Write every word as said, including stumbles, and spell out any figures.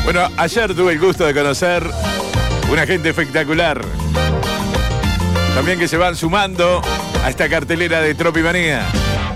Bueno, ayer tuve el gusto de conocer una gente espectacular. También que se van sumando a esta cartelera de Tropimanía.